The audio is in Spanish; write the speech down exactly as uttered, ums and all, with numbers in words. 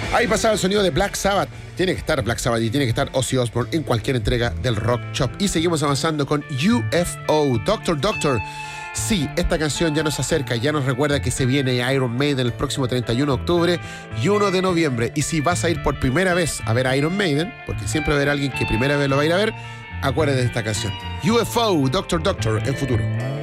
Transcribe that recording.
Ahí pasaba el sonido de Black Sabbath. Tiene que estar Black Sabbath y tiene que estar Ozzy Osbourne en cualquier entrega del Rock Shop. Y seguimos avanzando con U F O, Doctor Doctor. Sí, esta canción ya nos acerca, ya nos recuerda que se viene Iron Maiden el próximo treinta y uno de octubre y uno de noviembre. Y si vas a ir por primera vez a ver a Iron Maiden, porque siempre va a haber alguien que primera vez lo va a ir a ver, acuérdate de esta canción. U F O, Doctor Doctor, en Futuro.